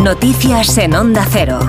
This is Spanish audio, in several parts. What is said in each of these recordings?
Noticias en Onda Cero.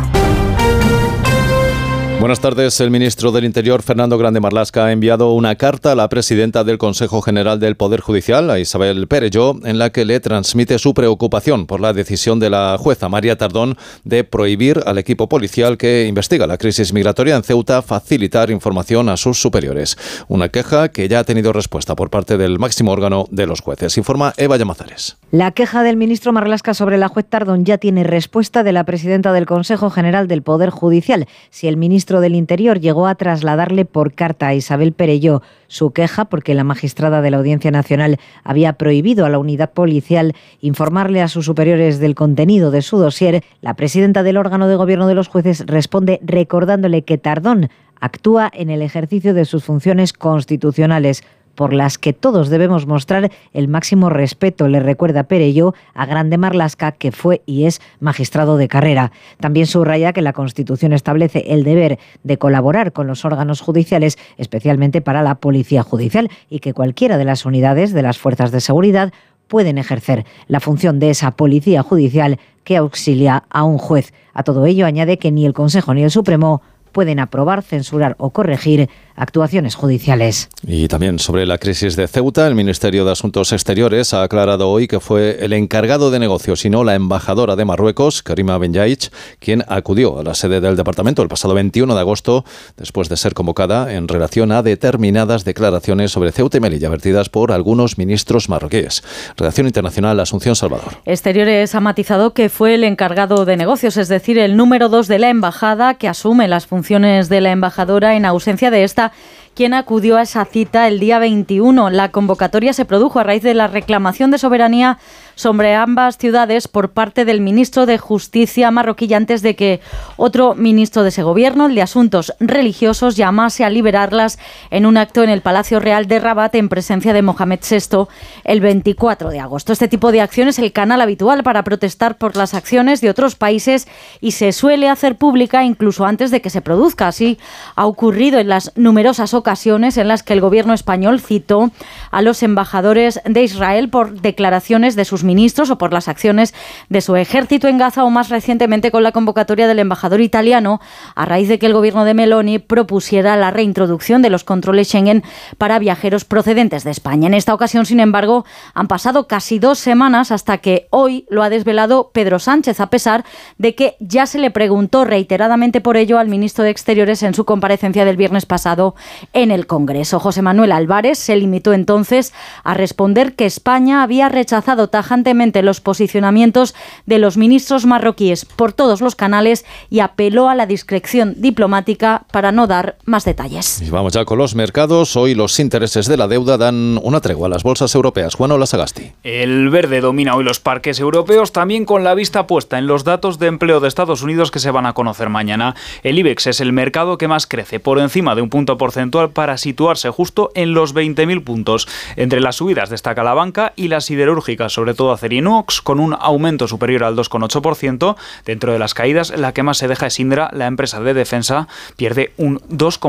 Buenas tardes. El ministro del Interior, Fernando Grande Marlaska, ha enviado una carta a la presidenta del Consejo General del Poder Judicial, a Isabel Perelló, en la que le transmite su preocupación por la decisión de la jueza María Tardón de prohibir al equipo policial que investiga la crisis migratoria en Ceuta facilitar información a sus superiores. Una queja que ya ha tenido respuesta por parte del máximo órgano de los jueces. Informa Eva Llamazares. La queja del ministro Marlaska sobre la juez Tardón ya tiene respuesta de la presidenta del Consejo General del Poder Judicial. Si el ministro del Interior llegó a trasladarle por carta a Isabel Perelló su queja porque la magistrada de la Audiencia Nacional había prohibido a la unidad policial informarle a sus superiores del contenido de su dossier, la presidenta del órgano de gobierno de los jueces responde recordándole que Tardón actúa en el ejercicio de sus funciones constitucionales, por las que todos debemos mostrar el máximo respeto, le recuerda Perelló a Grande Marlaska, que fue y es magistrado de carrera. También subraya que la Constitución establece el deber de colaborar con los órganos judiciales, especialmente para la Policía Judicial, y que cualquiera de las unidades de las fuerzas de seguridad pueden ejercer la función de esa Policía Judicial que auxilia a un juez. A todo ello añade que ni el Consejo ni el Supremo pueden aprobar, censurar o corregir actuaciones judiciales. Y también sobre la crisis de Ceuta, el Ministerio de Asuntos Exteriores ha aclarado hoy que fue el encargado de negocios y no la embajadora de Marruecos, Karima Benyaich, quien acudió a la sede del departamento el pasado 21 de agosto después de ser convocada en relación a determinadas declaraciones sobre Ceuta y Melilla vertidas por algunos ministros marroquíes. Redacción Internacional, Asunción Salvador. Exteriores ha matizado que fue el encargado de negocios, es decir, el número 2 de la embajada, que asume las funciones de la embajadora en ausencia de esta, quien acudió a esa cita el día 21. La convocatoria se produjo a raíz de la reclamación de soberanía sobre ambas ciudades por parte del ministro de Justicia marroquí antes de que otro ministro de ese gobierno, el de Asuntos Religiosos, llamase a liberarlas en un acto en el Palacio Real de Rabat en presencia de Mohamed VI el 24 de agosto. Este tipo de acción es el canal habitual para protestar por las acciones de otros países y se suele hacer pública incluso antes de que se produzca. Así ha ocurrido en las numerosas ocasiones en las que el gobierno español citó a los embajadores de Israel por declaraciones de sus ministros o por las acciones de su ejército en Gaza, o más recientemente con la convocatoria del embajador italiano a raíz de que el gobierno de Meloni propusiera la reintroducción de los controles Schengen para viajeros procedentes de España. En esta ocasión, sin embargo, han pasado casi 2 semanas hasta que hoy lo ha desvelado Pedro Sánchez, a pesar de que ya se le preguntó reiteradamente por ello al ministro de Exteriores en su comparecencia del viernes pasado en el Congreso. José Manuel Álvarez se limitó entonces a responder que España había rechazado tajantemente los posicionamientos de los ministros marroquíes por todos los canales y apeló a la discreción diplomática para no dar más detalles. Y vamos ya con los mercados. Hoy los intereses de la deuda dan una tregua a las bolsas europeas. Juan Olasagasti. El verde domina hoy los parques europeos, también con la vista puesta en los datos de empleo de Estados Unidos que se van a conocer mañana. El IBEX es el mercado que más crece, por encima de un punto porcentual, para situarse justo en los 20.000 puntos. Entre las subidas destaca la banca y las siderúrgicas, sobre todo Acerinox, con un aumento superior al 2,8%. Dentro de las caídas, la que más se deja es Indra, la empresa de defensa, pierde un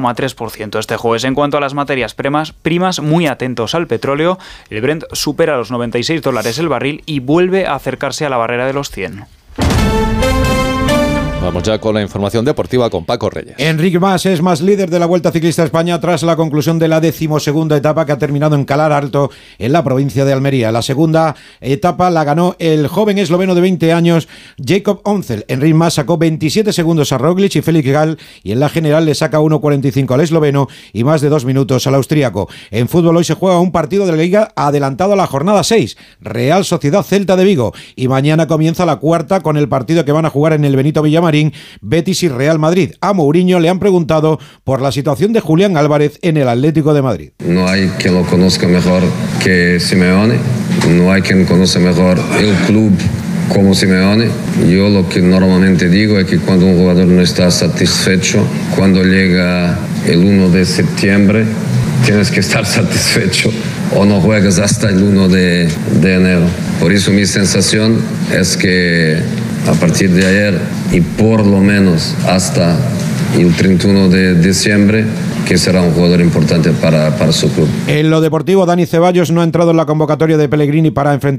2,3% este jueves. En cuanto a las materias primas, muy atentos al petróleo. El Brent supera los $96 el barril y vuelve a acercarse a la barrera de los 100. Vamos ya con la información deportiva con Paco Reyes. Enric Mas es más líder de la Vuelta Ciclista a España tras la conclusión de la 12ª etapa que ha terminado en Calar Alto, en la provincia de Almería. La segunda etapa la ganó el joven esloveno de 20 años, Jakob Oncel. Enric Mas sacó 27 segundos a Roglic y Félix Gall, y en la general le saca 1,45 al esloveno y más de 2 minutos al austríaco. En fútbol hoy se juega un partido de la Liga adelantado a la jornada 6, Real Sociedad Celta de Vigo, y mañana comienza la cuarta con el partido que van a jugar en el Benito Villamarín, Betis y Real Madrid. A Mourinho le han preguntado por la situación de Julián Álvarez en el Atlético de Madrid. No hay quien lo conozca mejor que Simeone, no hay quien conoce mejor el club como Simeone. Yo lo que normalmente digo es que cuando un jugador no está satisfecho, cuando llega el 1 de septiembre, tienes que estar satisfecho o no juegas hasta el 1 de enero. Por eso mi sensación es que a partir de ayer y por lo menos hasta el 31 de diciembre, que será un jugador importante para su club. En lo deportivo, Dani Ceballos no ha entrado en la convocatoria de Pellegrini para enfrentar